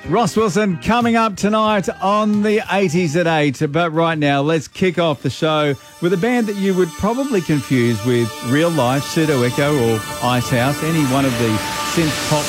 Ross Wilson coming up tonight on the 80s at 8. But right now, let's kick off the show with a band that you would probably confuse with Real Life, Pseudo Echo or Icehouse, any one of the synth pop